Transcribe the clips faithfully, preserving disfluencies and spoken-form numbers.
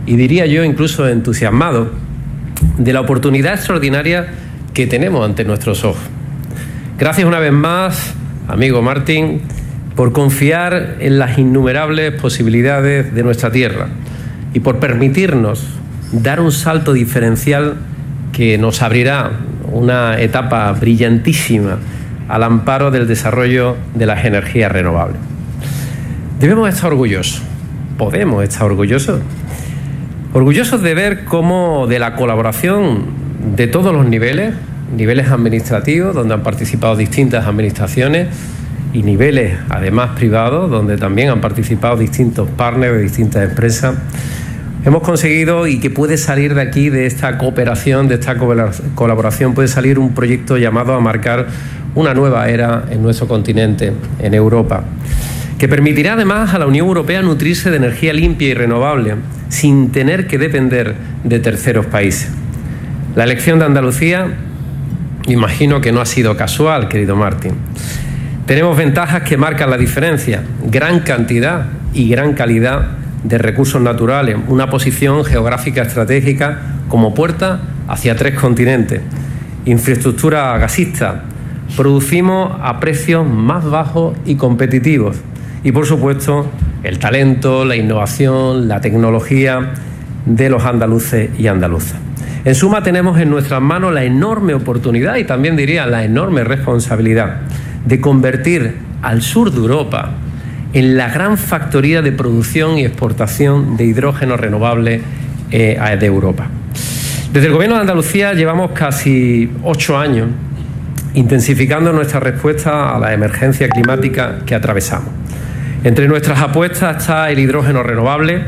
y diría yo incluso entusiasmado, de la oportunidad extraordinaria que tenemos ante nuestros ojos. Gracias una vez más, amigo Martín, por confiar en las innumerables posibilidades de nuestra tierra y por permitirnos dar un salto diferencial que nos abrirá una etapa brillantísima al amparo del desarrollo de las energías renovables. Debemos estar orgullosos, podemos estar orgullosos, orgullosos de ver cómo de la colaboración de todos los niveles, niveles administrativos, donde han participado distintas administraciones, y niveles además privados, donde también han participado distintos partners de distintas empresas, hemos conseguido, y que puede salir de aquí, de esta cooperación, de esta colaboración, puede salir un proyecto llamado a marcar una nueva era en nuestro continente, en Europa, que permitirá además a la Unión Europea nutrirse de energía limpia y renovable, sin tener que depender de terceros países. La elección de Andalucía, imagino que no ha sido casual, querido Martín. Tenemos ventajas que marcan la diferencia: gran cantidad y gran calidad de recursos naturales, una posición geográfica estratégica como puerta hacia tres continentes, infraestructura gasista, producimos a precios más bajos y competitivos, y por supuesto el talento, la innovación, la tecnología de los andaluces y andaluzas. En suma, tenemos en nuestras manos la enorme oportunidad, y también diría la enorme responsabilidad, de convertir al sur de Europa en la gran factoría de producción y exportación de hidrógeno renovable eh, de Europa. Desde el Gobierno de Andalucía llevamos casi ocho años intensificando nuestra respuesta a la emergencia climática que atravesamos. Entre nuestras apuestas está el hidrógeno renovable.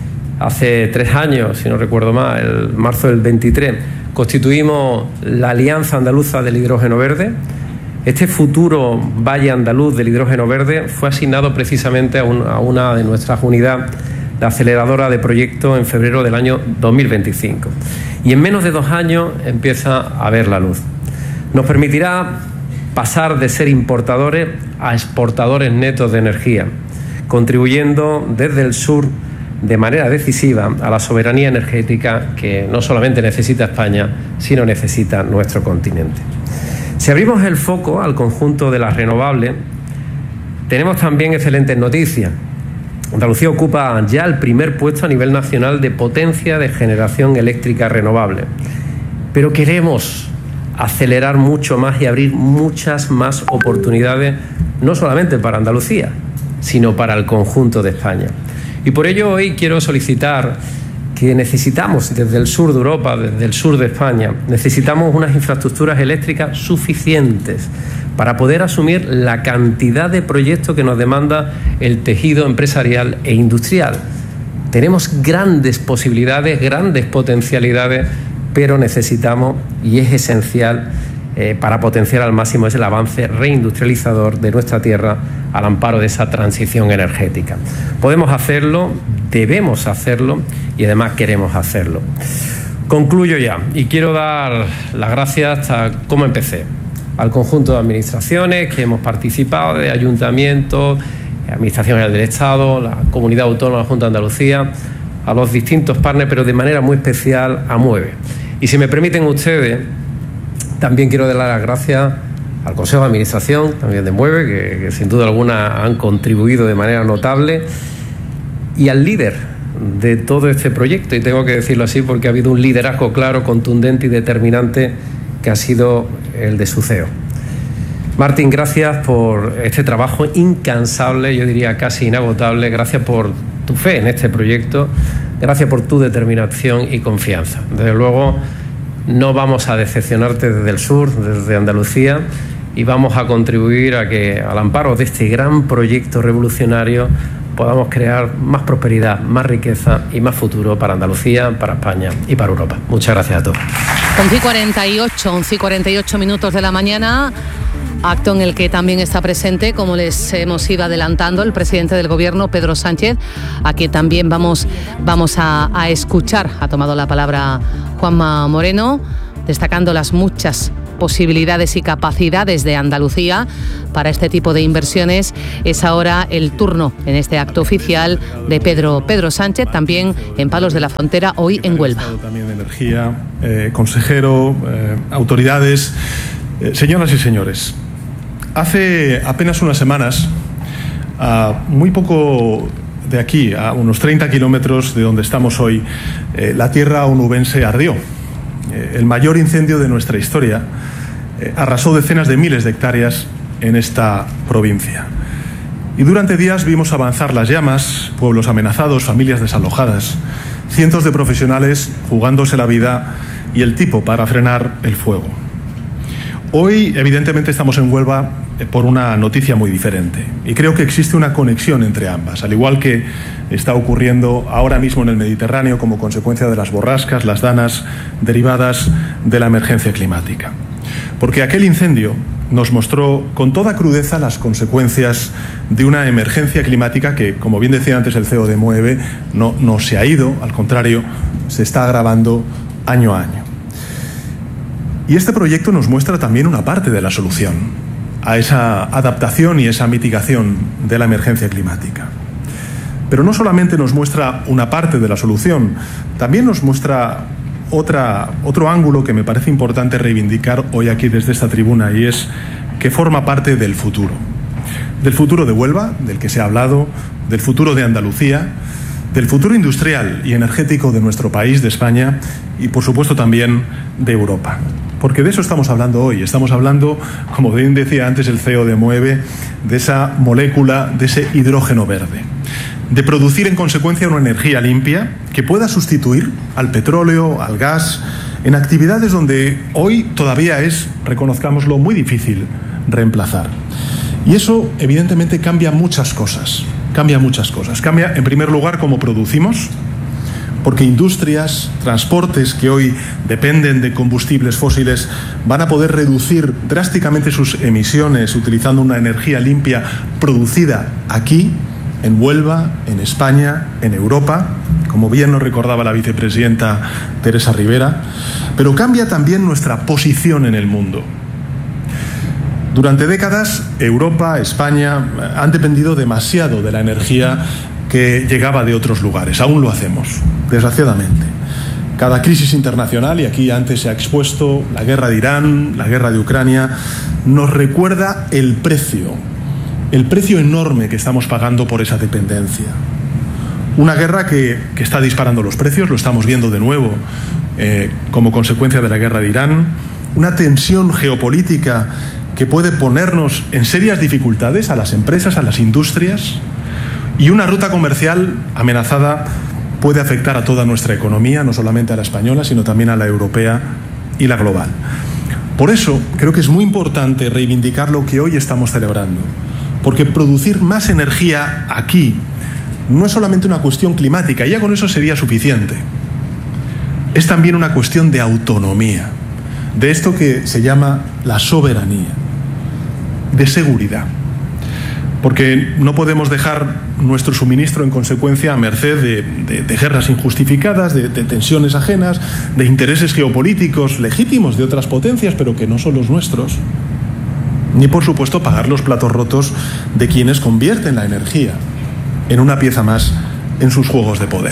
Hace tres años, si no recuerdo mal, el marzo del veintitrés, constituimos la Alianza Andaluza del Hidrógeno Verde. Este futuro Valle Andaluz del Hidrógeno Verde fue asignado precisamente a, un, a una de nuestras unidades, la aceleradora de proyectos, en febrero del año dos mil veinticinco. Y en menos de dos años empieza a ver la luz. Nos permitirá pasar de ser importadores a exportadores netos de energía, contribuyendo desde el sur de manera decisiva a la soberanía energética que no solamente necesita España, sino necesita nuestro continente. Si abrimos el foco al conjunto de las renovables, tenemos también excelentes noticias. Andalucía ocupa ya el primer puesto a nivel nacional de potencia de generación eléctrica renovable, pero queremos acelerar mucho más y abrir muchas más oportunidades, no solamente para Andalucía, sino para el conjunto de España. Y por ello hoy quiero solicitar que necesitamos desde el sur de Europa, desde el sur de España, necesitamos unas infraestructuras eléctricas suficientes para poder asumir la cantidad de proyectos que nos demanda el tejido empresarial e industrial. Tenemos grandes posibilidades, grandes potencialidades, pero necesitamos, y es esencial eh, para potenciar al máximo, es el avance reindustrializador de nuestra tierra al amparo de esa transición energética. Podemos hacerlo, debemos hacerlo y además queremos hacerlo. Concluyo ya y quiero dar las gracias hasta cómo empecé al conjunto de administraciones que hemos participado, de ayuntamientos, administraciones del Estado, la Comunidad Autónoma, la Junta de Andalucía, a los distintos partners, pero de manera muy especial a MUEVE. Y si me permiten ustedes, también quiero dar las gracias al Consejo de Administración, también de MUEVE, que, que sin duda alguna han contribuido de manera notable, y al líder de todo este proyecto, y tengo que decirlo así porque ha habido un liderazgo claro, contundente y determinante, que ha sido el de su C E O. Martín, gracias por este trabajo incansable, yo diría casi inagotable, gracias por tu fe en este proyecto, gracias por tu determinación y confianza. Desde luego no vamos a decepcionarte desde el sur, desde Andalucía, y vamos a contribuir a que, al amparo de este gran proyecto revolucionario, podamos crear más prosperidad, más riqueza y más futuro para Andalucía, para España y para Europa. Muchas gracias a todos. once y cuarenta y ocho, once y cuarenta y ocho minutos de la mañana, acto en el que también está presente, como les hemos ido adelantando, el presidente del Gobierno, Pedro Sánchez, a quien también vamos, vamos a, a escuchar. Ha tomado la palabra Juanma Moreno, destacando las muchas posibilidades y capacidades de Andalucía para este tipo de inversiones. Es ahora el turno en este acto oficial de Pedro, Pedro Sánchez, también en Palos de la Frontera, hoy en Huelva. También de Energía, eh, consejero, eh, autoridades, eh, señoras y señores. Hace apenas unas semanas, a muy poco de aquí, a unos treinta kilómetros de donde estamos hoy, eh, la tierra onubense ardió. Eh, el mayor incendio de nuestra historia eh, arrasó decenas de miles de hectáreas en esta provincia. Y durante días vimos avanzar las llamas, pueblos amenazados, familias desalojadas, cientos de profesionales jugándose la vida y el tipo para frenar el fuego. Hoy, evidentemente, estamos en Huelva por una noticia muy diferente y creo que existe una conexión entre ambas, al igual que está ocurriendo ahora mismo en el Mediterráneo como consecuencia de las borrascas, las danas derivadas de la emergencia climática. Porque aquel incendio nos mostró con toda crudeza las consecuencias de una emergencia climática que, como bien decía antes el C E O de Moeve, no, no se ha ido, al contrario, se está agravando año a año. Y este proyecto nos muestra también una parte de la solución a esa adaptación y esa mitigación de la emergencia climática. Pero no solamente nos muestra una parte de la solución, también nos muestra otra, otro ángulo que me parece importante reivindicar hoy aquí desde esta tribuna, y es que forma parte del futuro. Del futuro de Huelva, del que se ha hablado, del futuro de Andalucía, del futuro industrial y energético de nuestro país, de España, y por supuesto también de Europa. Porque de eso estamos hablando hoy. Estamos hablando, como bien decía antes el C E O de Moeve, de esa molécula, de ese hidrógeno verde. De producir en consecuencia una energía limpia que pueda sustituir al petróleo, al gas, en actividades donde hoy todavía es, reconozcámoslo, muy difícil reemplazar. Y eso evidentemente cambia muchas cosas. Cambia muchas cosas. Cambia, en primer lugar, cómo producimos, porque industrias, transportes que hoy dependen de combustibles fósiles van a poder reducir drásticamente sus emisiones utilizando una energía limpia producida aquí, en Huelva, en España, en Europa, como bien nos recordaba la vicepresidenta Teresa Rivera, pero cambia también nuestra posición en el mundo. Durante décadas, Europa, España han dependido demasiado de la energía que llegaba de otros lugares. Aún lo hacemos, desgraciadamente. Cada crisis internacional, y aquí antes se ha expuesto la guerra de Irán, la guerra de Ucrania, nos recuerda el precio, el precio enorme que estamos pagando por esa dependencia. Una guerra que, que está disparando los precios, lo estamos viendo de nuevo eh, como consecuencia de la guerra de Irán, una tensión geopolítica que puede ponernos en serias dificultades a las empresas, a las industrias, y una ruta comercial amenazada puede afectar a toda nuestra economía, no solamente a la española, sino también a la europea y la global. Por eso creo que es muy importante reivindicar lo que hoy estamos celebrando, porque producir más energía aquí no es solamente una cuestión climática, ya con eso sería suficiente. Es también una cuestión de autonomía, de esto que se llama la soberanía, de seguridad. Porque no podemos dejar nuestro suministro en consecuencia a merced de, de, de guerras injustificadas, de, de tensiones ajenas, de intereses geopolíticos legítimos de otras potencias, pero que no son los nuestros. Ni, por supuesto, pagar los platos rotos de quienes convierten la energía en una pieza más en sus juegos de poder.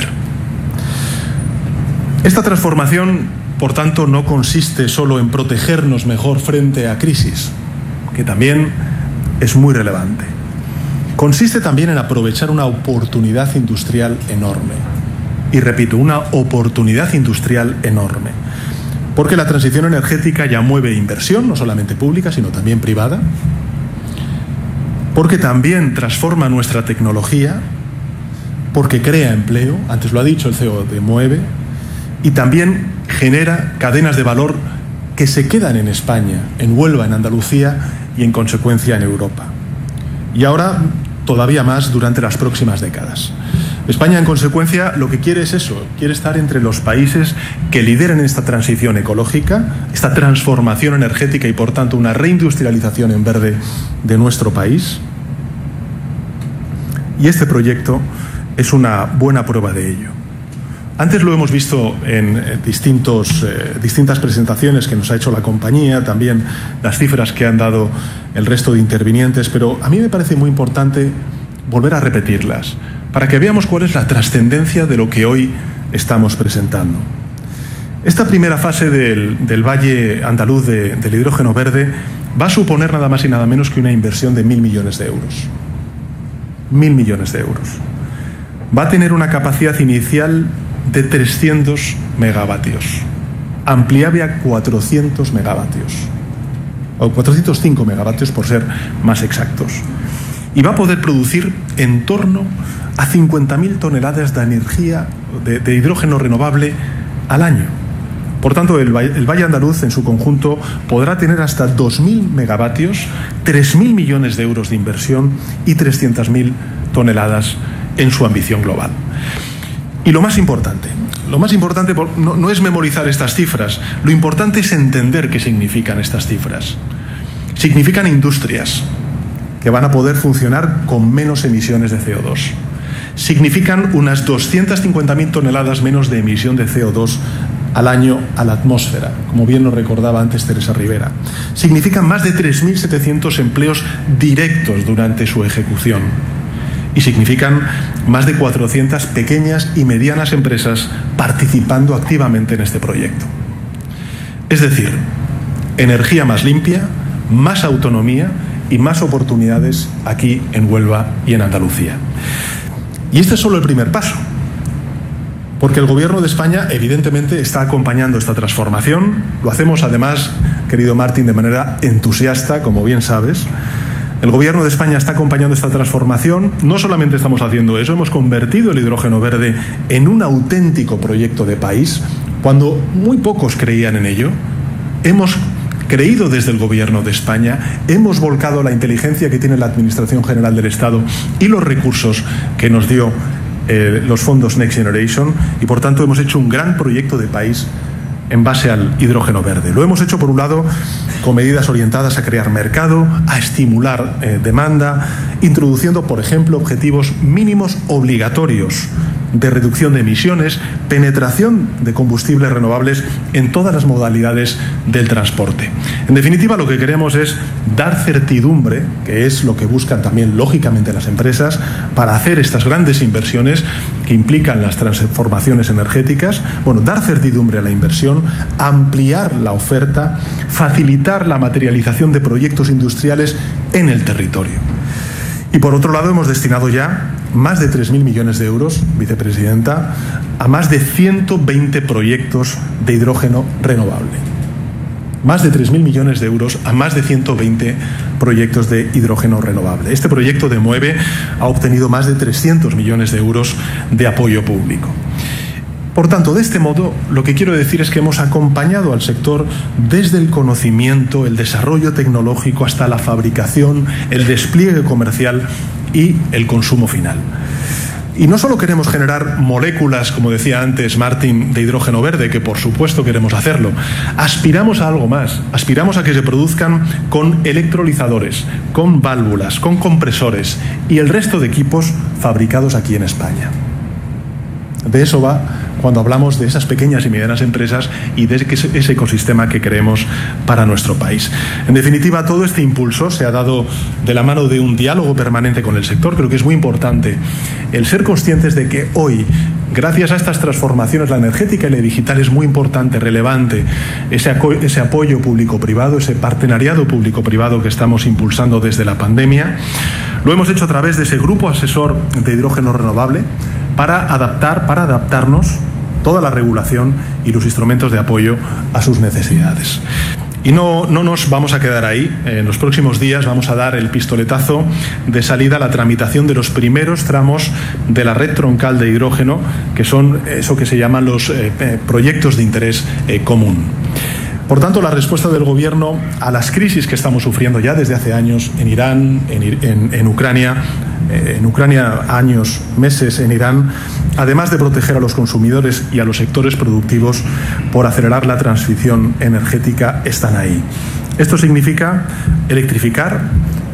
Esta transformación, por tanto, no consiste solo en protegernos mejor frente a crisis, que también es muy relevante. Consiste también en aprovechar una oportunidad industrial enorme. Y repito, una oportunidad industrial enorme. Porque la transición energética ya mueve inversión, no solamente pública, sino también privada. Porque también transforma nuestra tecnología. Porque crea empleo, antes lo ha dicho el C E O de Moeve. Y también genera cadenas de valor que se quedan en España, en Huelva, en Andalucía y en consecuencia en Europa. Y ahora todavía más durante las próximas décadas. España, en consecuencia, lo que quiere es eso, quiere estar entre los países que lideren esta transición ecológica, esta transformación energética y, por tanto, una reindustrialización en verde de nuestro país. Y este proyecto es una buena prueba de ello. Antes lo hemos visto en distintos, eh, distintas presentaciones que nos ha hecho la compañía, también las cifras que han dado el resto de intervinientes, pero a mí me parece muy importante volver a repetirlas para que veamos cuál es la trascendencia de lo que hoy estamos presentando. Esta primera fase del, del Valle Andaluz de, del hidrógeno verde va a suponer nada más y nada menos que una inversión de mil millones de euros. Mil millones de euros. Va a tener una capacidad inicial de trescientos megavatios, ampliable a cuatrocientos megavatios, o cuatrocientos cinco megavatios por ser más exactos. Y va a poder producir en torno a cincuenta mil toneladas de energía, de, de hidrógeno renovable al año. Por tanto, el, el Valle Andaluz en su conjunto podrá tener hasta dos mil megavatios, tres mil millones de euros de inversión y trescientas mil toneladas en su ambición global. Y lo más importante, lo más importante no, no es memorizar estas cifras, lo importante es entender qué significan estas cifras. Significan industrias que van a poder funcionar con menos emisiones de C O dos. Significan unas doscientas cincuenta mil toneladas menos de emisión de C O dos al año a la atmósfera, como bien nos recordaba antes Teresa Rivera. Significan más de tres mil setecientos empleos directos durante su ejecución. Y significan más de cuatrocientas pequeñas y medianas empresas participando activamente en este proyecto. Es decir, energía más limpia, más autonomía y más oportunidades aquí en Huelva y en Andalucía. Y este es solo el primer paso, porque el Gobierno de España evidentemente está acompañando esta transformación. Lo hacemos además, querido Martín, de manera entusiasta, como bien sabes. El Gobierno de España está acompañando esta transformación. No solamente estamos haciendo eso, hemos convertido el hidrógeno verde en un auténtico proyecto de país, cuando muy pocos creían en ello. Hemos creído desde el Gobierno de España, hemos volcado la inteligencia que tiene la Administración General del Estado y los recursos que nos dio eh, los fondos Next Generation, y por tanto hemos hecho un gran proyecto de país en base al hidrógeno verde. Lo hemos hecho, por un lado, con medidas orientadas a crear mercado, a estimular eh, demanda, introduciendo, por ejemplo, objetivos mínimos obligatorios de reducción de emisiones, penetración de combustibles renovables en todas las modalidades del transporte. En definitiva, lo que queremos es dar certidumbre, que es lo que buscan también lógicamente las empresas, para hacer estas grandes inversiones que implican las transformaciones energéticas. Bueno, dar certidumbre a la inversión, ampliar la oferta, facilitar la materialización de proyectos industriales en el territorio. Y por otro lado, hemos destinado ya más de tres mil millones de euros, vicepresidenta, a más de ciento veinte proyectos de hidrógeno renovable. Más de tres mil millones de euros a más de ciento veinte proyectos de hidrógeno renovable. Este proyecto de Mueve ha obtenido más de trescientos millones de euros de apoyo público. Por tanto, de este modo, lo que quiero decir es que hemos acompañado al sector desde el conocimiento, el desarrollo tecnológico, hasta la fabricación, el despliegue comercial y el consumo final. Y no solo queremos generar moléculas, como decía antes Martín, de hidrógeno verde, que por supuesto queremos hacerlo, aspiramos a algo más, aspiramos a que se produzcan con electrolizadores, con válvulas, con compresores y el resto de equipos fabricados aquí en España. De eso va cuando hablamos de esas pequeñas y medianas empresas y de ese ecosistema que queremos para nuestro país. En definitiva, todo este impulso se ha dado de la mano de un diálogo permanente con el sector. Creo que es muy importante el ser conscientes de que hoy, gracias a estas transformaciones, la energética y la digital es muy importante, relevante, ese, ese apoyo público-privado, ese partenariado público-privado que estamos impulsando desde la pandemia. Lo hemos hecho a través de ese grupo asesor de hidrógeno renovable para adaptar, para adaptarnos toda la regulación y los instrumentos de apoyo a sus necesidades. Y no, no nos vamos a quedar ahí. En los próximos días vamos a dar el pistoletazo de salida a la tramitación de los primeros tramos de la red troncal de hidrógeno, que son eso que se llaman los eh, proyectos de interés eh, común. Por tanto, la respuesta del Gobierno a las crisis que estamos sufriendo ya desde hace años en Irán, en, en, en Ucrania, eh, en Ucrania años, meses en Irán, además de proteger a los consumidores y a los sectores productivos por acelerar la transición energética, están ahí. Esto significa electrificar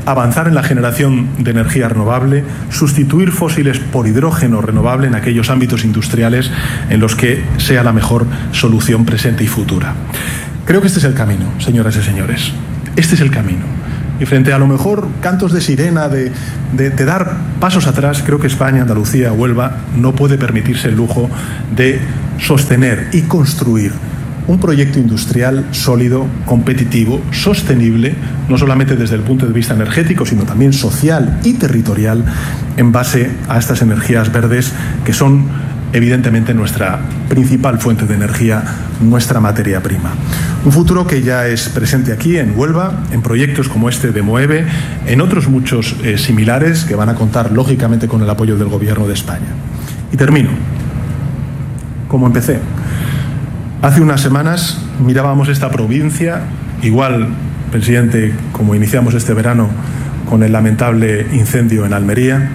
avanzar en la generación de energía renovable, sustituir fósiles por hidrógeno renovable en aquellos ámbitos industriales en los que sea la mejor solución presente y futura. Creo que este es el camino, señoras y señores. Este es el camino. Y frente a lo mejor cantos de sirena de, de, de dar pasos atrás, creo que España, Andalucía, Huelva no puede permitirse el lujo de sostener y construir un proyecto industrial sólido, competitivo, sostenible, no solamente desde el punto de vista energético, sino también social y territorial, en base a estas energías verdes que son evidentemente nuestra principal fuente de energía, nuestra materia prima. Un futuro que ya es presente aquí en Huelva, en proyectos como este de Moeve, en otros muchos eh, similares que van a contar lógicamente con el apoyo del Gobierno de España. Y termino. Como empecé. Hace unas semanas mirábamos esta provincia, igual, presidente, como iniciamos este verano con el lamentable incendio en Almería.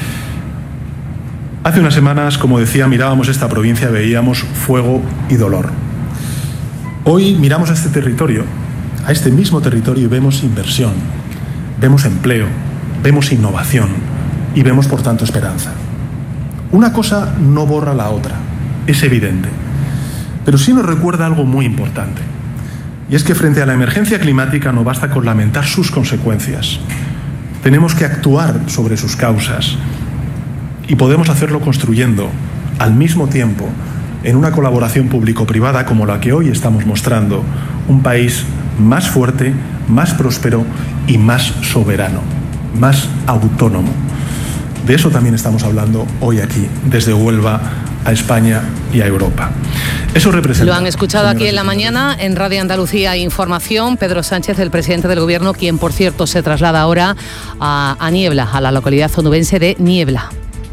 Hace unas semanas, como decía, mirábamos esta provincia, veíamos fuego y dolor. Hoy miramos a este territorio, a este mismo territorio, y vemos inversión, vemos empleo, vemos innovación y vemos, por tanto, esperanza. Una cosa no borra la otra, es evidente, pero sí nos recuerda algo muy importante, y es que frente a la emergencia climática no basta con lamentar sus consecuencias. Tenemos que actuar sobre sus causas. Y podemos hacerlo construyendo, al mismo tiempo, en una colaboración público-privada como la que hoy estamos mostrando, un país más fuerte, más próspero y más soberano, más autónomo. De eso también estamos hablando hoy aquí, desde Huelva a España y a Europa. Eso representa... Lo han escuchado aquí en la mañana en Radio Andalucía Información. Pedro Sánchez, el presidente del Gobierno, quien, por cierto, se traslada ahora a, a Niebla, a la localidad onubense de Niebla.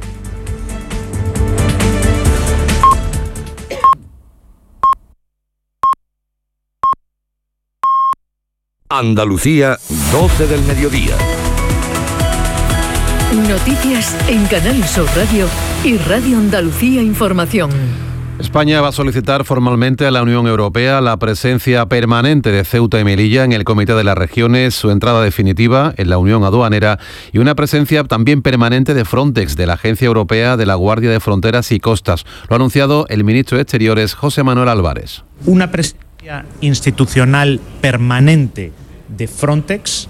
Andalucía, doce del mediodía. Noticias en Canal Sur Radio y Radio Andalucía Información. España va a solicitar formalmente a la Unión Europea la presencia permanente de Ceuta y Melilla en el Comité de las Regiones, su entrada definitiva en la Unión Aduanera y una presencia también permanente de Frontex, de la Agencia Europea de la Guardia de Fronteras y Costas. Lo ha anunciado el ministro de Exteriores, José Manuel Álvarez. Una presencia institucional permanente de Frontex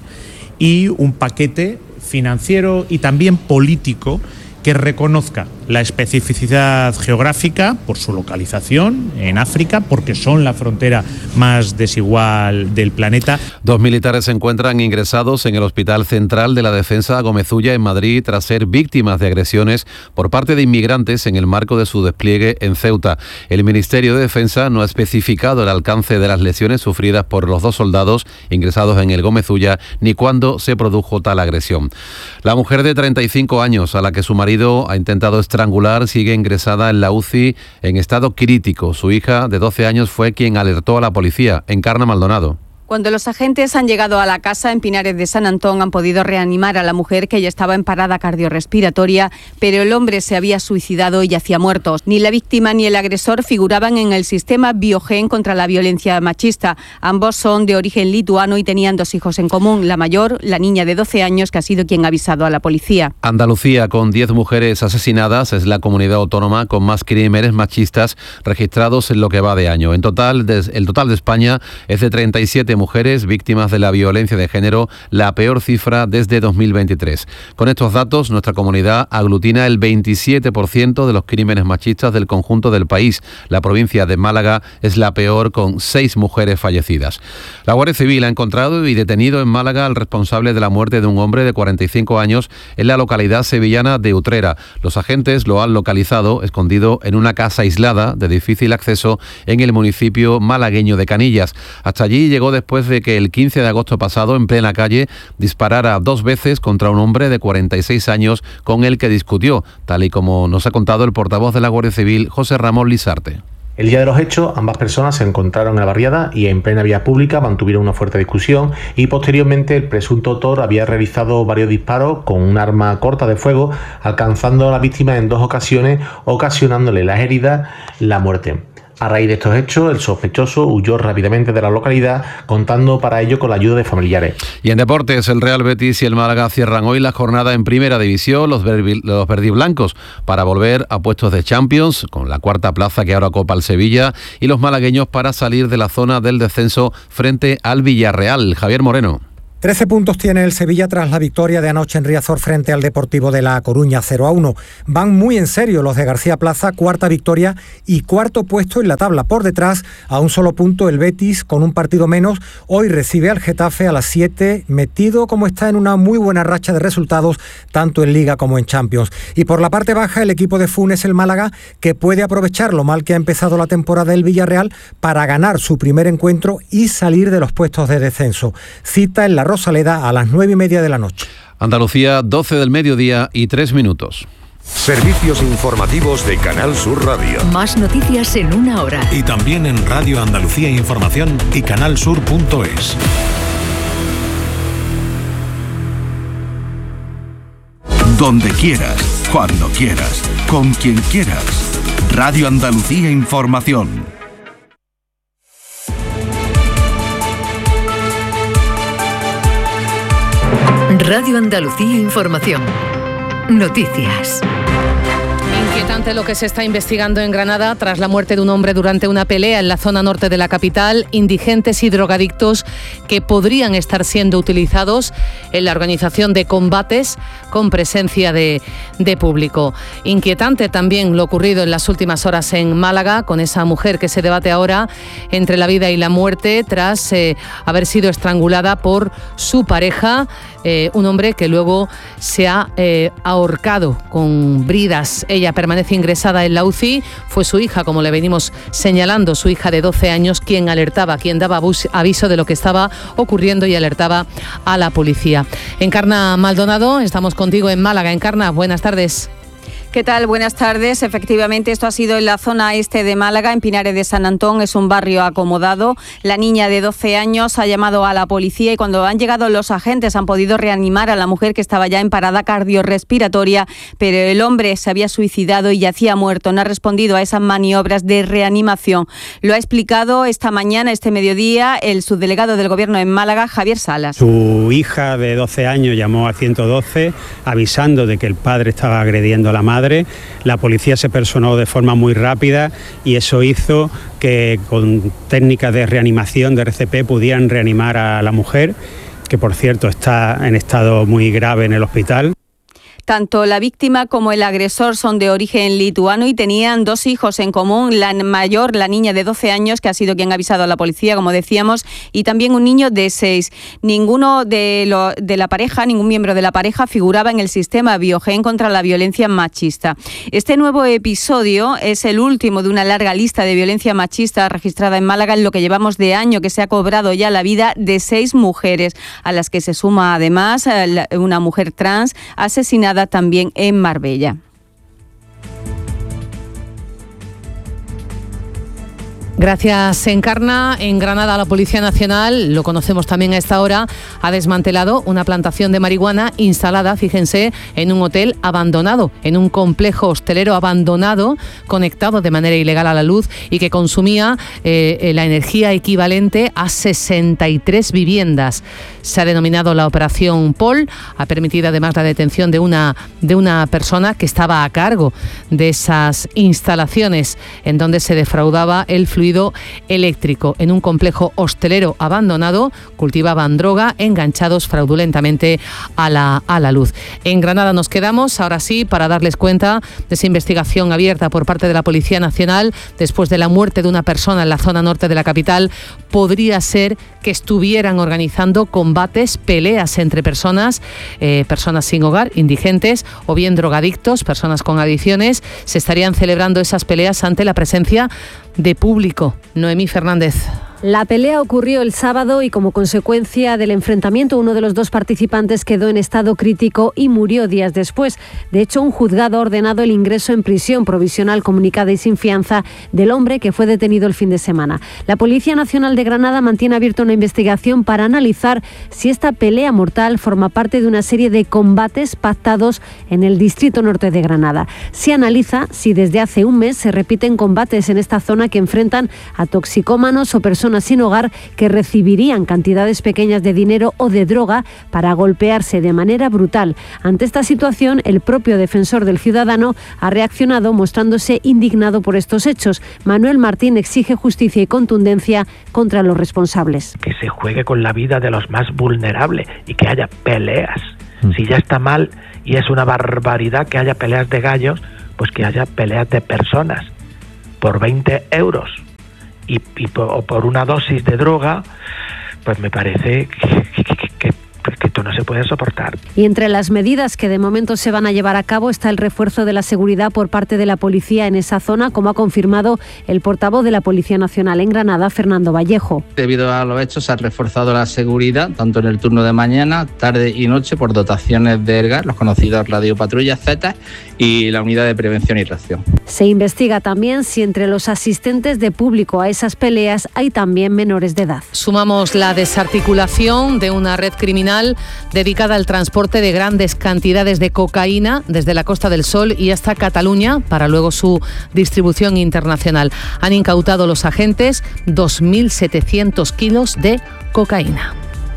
y un paquete financiero y también político que reconozca la especificidad geográfica por su localización en África, porque son la frontera más desigual del planeta. Dos militares se encuentran ingresados en el Hospital Central de la Defensa Gómez Ulla en Madrid tras ser víctimas de agresiones por parte de inmigrantes en el marco de su despliegue en Ceuta. El Ministerio de Defensa no ha especificado el alcance de las lesiones sufridas por los dos soldados ingresados en el Gómez Ulla ni cuándo se produjo tal agresión. La mujer de treinta y cinco años a la que su marido ha intentado estrangular sigue ingresada en la U C I en estado crítico. Su hija de doce años fue quien alertó a la policía. Encarna Maldonado. Cuando los agentes han llegado a la casa en Pinares de San Antón, han podido reanimar a la mujer, que ya estaba en parada cardiorrespiratoria, pero el hombre se había suicidado y yacía muerto. Ni la víctima ni el agresor figuraban en el sistema Biogen contra la violencia machista. Ambos son de origen lituano y tenían dos hijos en común. La mayor, la niña de doce años, que ha sido quien ha avisado a la policía. Andalucía, con diez mujeres asesinadas, es la comunidad autónoma con más crímenes machistas registrados en lo que va de año. En total, el total de España es de treinta y siete mujeres víctimas de la violencia de género, la peor cifra desde dos mil veintitrés. Con estos datos, nuestra comunidad aglutina el veintisiete por ciento de los crímenes machistas del conjunto del país. La provincia de Málaga es la peor, con seis mujeres fallecidas. La Guardia Civil ha encontrado y detenido en Málaga al responsable de la muerte de un hombre de cuarenta y cinco años en la localidad sevillana de Utrera. Los agentes lo han localizado escondido en una casa aislada de difícil acceso en el municipio malagueño de Canillas. Hasta allí llegó después después de que el quince de agosto pasado, en plena calle, disparara dos veces contra un hombre de cuarenta y seis años con el que discutió, tal y como nos ha contado el portavoz de la Guardia Civil, José Ramón Lisarte. El día de los hechos, ambas personas se encontraron en la barriada y en plena vía pública mantuvieron una fuerte discusión, y posteriormente el presunto autor había realizado varios disparos con un arma corta de fuego, alcanzando a la víctima en dos ocasiones, ocasionándole las heridas, la muerte. A raíz de estos hechos, el sospechoso huyó rápidamente de la localidad, contando para ello con la ayuda de familiares. Y en deportes, el Real Betis y el Málaga cierran hoy la jornada en Primera División, los, verdi, los verdiblancos, para volver a puestos de Champions, con la cuarta plaza que ahora copa el Sevilla, y los malagueños para salir de la zona del descenso frente al Villarreal. Javier Moreno. trece puntos tiene el Sevilla tras la victoria de anoche en Riazor frente al Deportivo de La Coruña, cero a uno. Van muy en serio los de García Plaza, cuarta victoria y cuarto puesto en la tabla. Por detrás, a un solo punto, el Betis, con un partido menos, hoy recibe al Getafe a las siete, metido como está en una muy buena racha de resultados, tanto en Liga como en Champions. Y por la parte baja, el equipo de Funes, el Málaga, que puede aprovechar lo mal que ha empezado la temporada del Villarreal para ganar su primer encuentro y salir de los puestos de descenso. Cita en la Rosaleda a las nueve y media de la noche. Andalucía, doce del mediodía y tres minutos. Servicios informativos de Canal Sur Radio. Más noticias en una hora. Y también en Radio Andalucía Información y canalsur punto es. Donde quieras, cuando quieras, con quien quieras. Radio Andalucía Información. Radio Andalucía Información. Noticias. Inquietante lo que se está investigando en Granada tras la muerte de un hombre durante una pelea en la zona norte de la capital. Indigentes y drogadictos que podrían estar siendo utilizados en la organización de combates con presencia de, de público. Inquietante también lo ocurrido en las últimas horas en Málaga con esa mujer que se debate ahora entre la vida y la muerte tras eh, haber sido estrangulada por su pareja. Eh, un hombre que luego se ha eh, ahorcado con bridas. Ella permanece ingresada en la U C I. Fue su hija, como le venimos señalando, su hija de doce años, quien alertaba, quien daba aviso de lo que estaba ocurriendo y alertaba a la policía. Encarna Maldonado, estamos contigo en Málaga. Encarna, buenas tardes. ¿Qué tal? Buenas tardes. Efectivamente, esto ha sido en la zona este de Málaga, en Pinares de San Antón. Es un barrio acomodado. La niña de doce años ha llamado a la policía y cuando han llegado los agentes han podido reanimar a la mujer que estaba ya en parada cardiorrespiratoria, pero el hombre se había suicidado y yacía muerto. No ha respondido a esas maniobras de reanimación. Lo ha explicado esta mañana, este mediodía, el subdelegado del Gobierno en Málaga, Javier Salas. Su hija de doce años llamó a ciento doce avisando de que el padre estaba agrediendo a la madre. La policía se personó de forma muy rápida y eso hizo que con técnicas de reanimación de R C P pudieran reanimar a la mujer, que por cierto está en estado muy grave en el hospital. Tanto la víctima como el agresor son de origen lituano y tenían dos hijos en común, la mayor, la niña de doce años, que ha sido quien ha avisado a la policía, como decíamos, y también un niño de seis. Ninguno de, lo, de la pareja, ningún miembro de la pareja figuraba en el sistema Biogen contra la violencia machista. Este nuevo episodio es el último de una larga lista de violencia machista registrada en Málaga en lo que llevamos de año, que se ha cobrado ya la vida de seis mujeres, a las que se suma además una mujer trans asesinada también en Marbella. Gracias, Encarna. En Granada, la Policía Nacional, lo conocemos también a esta hora, ha desmantelado una plantación de marihuana instalada, fíjense, en un hotel abandonado, en un complejo hostelero abandonado, conectado de manera ilegal a la luz y que consumía eh, la energía equivalente a sesenta y tres viviendas. Se ha denominado la Operación Pol, ha permitido además la detención de una, de una persona que estaba a cargo de esas instalaciones en donde se defraudaba el fluido eléctrico. En un complejo hostelero abandonado cultivaban droga enganchados fraudulentamente a la, a la luz. En Granada nos quedamos, ahora sí, para darles cuenta de esa investigación abierta por parte de la Policía Nacional después de la muerte de una persona en la zona norte de la capital. Podría ser que estuvieran organizando combates, peleas entre personas, eh, personas sin hogar, indigentes o bien drogadictos, personas con adicciones. Se estarían celebrando esas peleas ante la presencia de público. Noemí Fernández. La pelea ocurrió el sábado y como consecuencia del enfrentamiento uno de los dos participantes quedó en estado crítico y murió días después. De hecho, un juzgado ha ordenado el ingreso en prisión provisional comunicada y sin fianza del hombre que fue detenido el fin de semana. La Policía Nacional de Granada mantiene abierta una investigación para analizar si esta pelea mortal forma parte de una serie de combates pactados en el distrito norte de Granada. Se analiza si desde hace un mes se repiten combates en esta zona que enfrentan a toxicómanos o personas sin hogar que recibirían cantidades pequeñas de dinero o de droga para golpearse de manera brutal. Ante esta situación, el propio defensor del ciudadano ha reaccionado mostrándose indignado por estos hechos. Manuel Martín exige justicia y contundencia contra los responsables. Que se juegue con la vida de los más vulnerables y que haya peleas. Mm. Si ya está mal y es una barbaridad que haya peleas de gallos, pues que haya peleas de personas por veinte euros. Y, y por, por una dosis de droga, pues me parece que, que, que, que, que esto no se puede soportar. Y entre las medidas que de momento se van a llevar a cabo está el refuerzo de la seguridad por parte de la policía en esa zona, como ha confirmado el portavoz de la Policía Nacional en Granada, Fernando Vallejo. Debido a los hechos se ha reforzado la seguridad tanto en el turno de mañana, tarde y noche por dotaciones de ERGA, los conocidos radiopatrullas Z y la unidad de prevención y reacción. Se investiga también si entre los asistentes de público a esas peleas hay también menores de edad. Sumamos la desarticulación de una red criminal dedicada al transporte de grandes cantidades de cocaína desde la Costa del Sol y hasta Cataluña para luego su distribución internacional. Han incautado los agentes dos mil setecientos kilos de cocaína.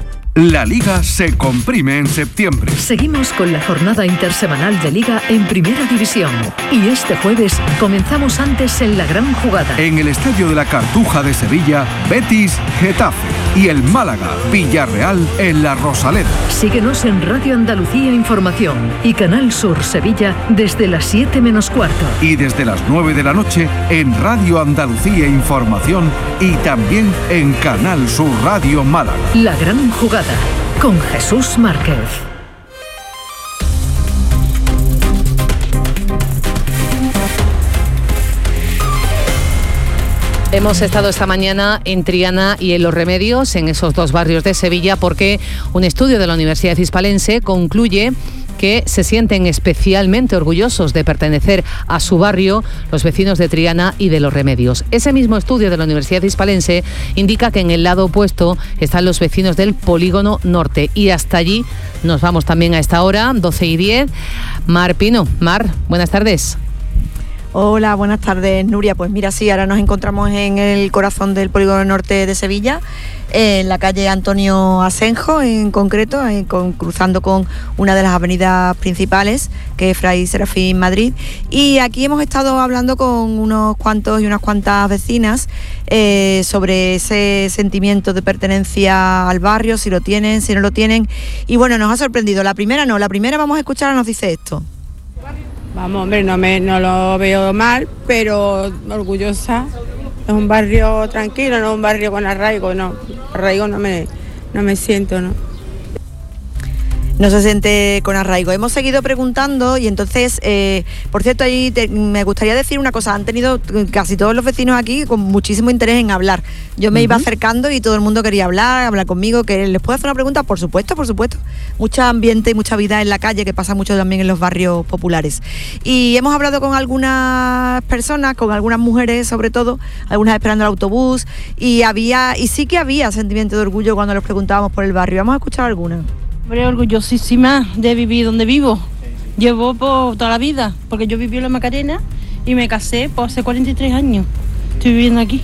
La Liga se comprime en septiembre. Seguimos con la jornada intersemanal de Liga en Primera División. Y este jueves comenzamos antes en la gran jugada. En el Estadio de la Cartuja de Sevilla, Betis, Getafe. Y el Málaga, Villarreal en la Rosaleda. Síguenos en Radio Andalucía Información y Canal Sur Sevilla desde las siete menos cuarto. Y desde las nueve de la noche en Radio Andalucía Información y también en Canal Sur Radio Málaga. La gran jugada con Jesús Márquez. Hemos estado esta mañana en Triana y en Los Remedios, en esos dos barrios de Sevilla, porque un estudio de la Universidad Hispalense concluye que se sienten especialmente orgullosos de pertenecer a su barrio los vecinos de Triana y de Los Remedios. Ese mismo estudio de la Universidad Hispalense indica que en el lado opuesto están los vecinos del Polígono Norte y hasta allí nos vamos también a esta hora, doce y diez. Mar Pino. Mar, buenas tardes. Hola, buenas tardes, Nuria. Pues mira, sí, ahora nos encontramos en el corazón del Polígono Norte de Sevilla, en la calle Antonio Asenjo en concreto, con, cruzando con una de las avenidas principales, que es Fray Serafín Madrid. Y aquí hemos estado hablando con unos cuantos y unas cuantas vecinas eh, sobre ese sentimiento de pertenencia al barrio, si lo tienen, si no lo tienen. Y bueno, nos ha sorprendido. La primera no, la primera vamos a escuchar, nos dice esto. Vamos, hombre, no, me, no lo veo mal, pero orgullosa. Es un barrio tranquilo, no es un barrio con arraigo, no. Arraigo no me, no me siento, ¿no? No se siente con arraigo. Hemos seguido preguntando y entonces, eh, por cierto, ahí te, me gustaría decir una cosa. Han tenido casi todos los vecinos aquí con muchísimo interés en hablar. Yo me uh-huh. iba acercando y todo el mundo quería hablar, hablar conmigo. ¿Que les puedo hacer una pregunta? Por supuesto, por supuesto. Mucho ambiente y mucha vida en la calle, que pasa mucho también en los barrios populares. Y hemos hablado con algunas personas, con algunas mujeres sobre todo, algunas esperando el autobús, y había y sí que había sentimiento de orgullo cuando les preguntábamos por el barrio. Vamos a escuchar algunas. Hombre, orgullosísima de vivir donde vivo. Llevo por toda la vida, porque yo viví en la Macarena y me casé por hace cuarenta y tres años. Estoy viviendo aquí.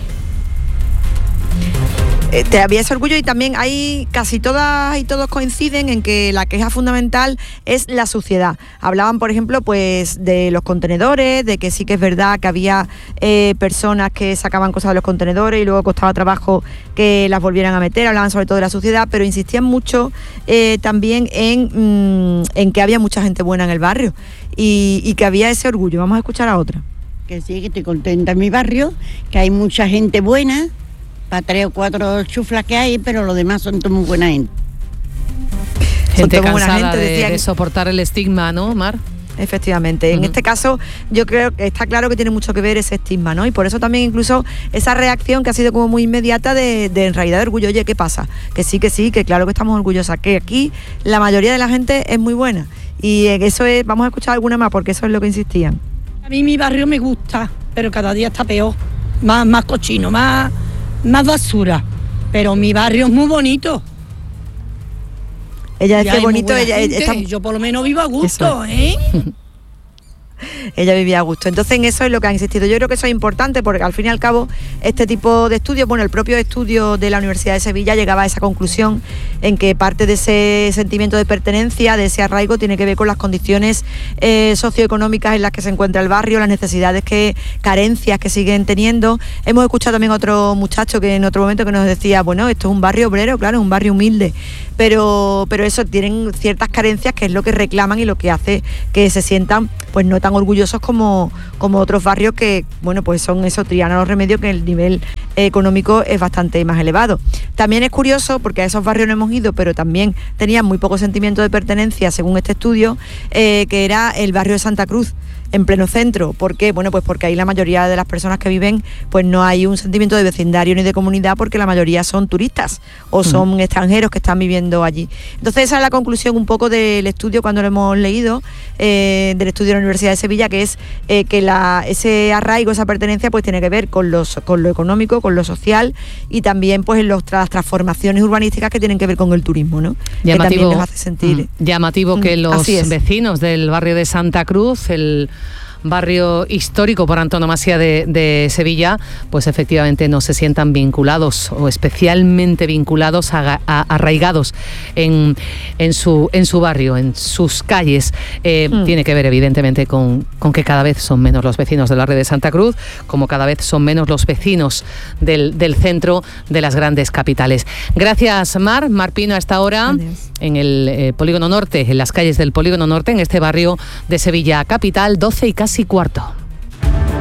Eh, te había ese orgullo y también hay casi todas y todos coinciden en que la queja fundamental es la suciedad. Hablaban, por ejemplo, pues de los contenedores, de que sí que es verdad que había eh, personas que sacaban cosas de los contenedores y luego costaba trabajo que las volvieran a meter. Hablaban sobre todo de la suciedad, pero insistían mucho eh, también en, mmm, en que había mucha gente buena en el barrio y, y que había ese orgullo. Vamos a escuchar a otra. Que sí, que estoy contenta en mi barrio, que hay mucha gente buena, para tres o cuatro chuflas que hay, pero los demás son toda muy buena gente. Gente cansada gente, de, de soportar el estigma, ¿no, Mar? Efectivamente. Uh-huh. En este caso, yo creo que está claro que tiene mucho que ver ese estigma, ¿no? Y por eso también incluso esa reacción que ha sido como muy inmediata de, de en realidad de orgullo. Oye, ¿qué pasa? Que sí, que sí, que claro que estamos orgullosas, que aquí la mayoría de la gente es muy buena. Y eso es, vamos a escuchar alguna más, porque eso es lo que insistían. A mí mi barrio me gusta, pero cada día está peor. Más, más cochino, más, más basura. Pero mi barrio es muy bonito. Ella decía bonito, ella, ella está... Yo por lo menos vivo a gusto, eso. ¿eh? Ella vivía a gusto. Entonces en eso es lo que ha insistido. Yo creo que eso es importante porque al fin y al cabo este tipo de estudios, bueno, el propio estudio de la Universidad de Sevilla llegaba a esa conclusión en que parte de ese sentimiento de pertenencia, de ese arraigo, tiene que ver con las condiciones eh, socioeconómicas en las que se encuentra el barrio, las necesidades, que carencias que siguen teniendo. Hemos escuchado también a otro muchacho que en otro momento que nos decía, bueno, esto es un barrio obrero, claro, es un barrio humilde, pero, pero eso, tienen ciertas carencias que es lo que reclaman y lo que hace que se sientan pues no tan orgullosos como, como otros barrios que, bueno, pues son eso, Triana, Los Remedios, que el nivel económico es bastante más elevado. También es curioso, porque a esos barrios no hemos ido, pero también tenían muy poco sentimiento de pertenencia, según este estudio, eh, que era el barrio de Santa Cruz, en pleno centro. ¿Por qué? Bueno, pues porque ahí la mayoría de las personas que viven, pues no hay un sentimiento de vecindario ni de comunidad, porque la mayoría son turistas o son uh-huh. extranjeros que están viviendo allí. Entonces esa es la conclusión un poco del estudio cuando lo hemos leído, eh, del estudio de la Universidad de Sevilla, que es eh, que la, ese arraigo, esa pertenencia, pues tiene que ver con, los, con lo económico, con lo social y también pues en los, las transformaciones urbanísticas que tienen que ver con el turismo, ¿no? Llamativo, que también nos hace sentir. Mm, llamativo que los vecinos del barrio de Santa Cruz, el barrio histórico por antonomasia de, de Sevilla, pues efectivamente no se sientan vinculados o especialmente vinculados, a, a, arraigados en, en, su, en su barrio, en sus calles. Eh, mm. Tiene que ver evidentemente con, con que cada vez son menos los vecinos del barrio de Santa Cruz, como cada vez son menos los vecinos del, del centro de las grandes capitales. Gracias, Mar. Mar Pino, a esta hora Adiós. En el eh, Polígono Norte, en las calles del Polígono Norte, en este barrio de Sevilla capital, doce y casi cuarto.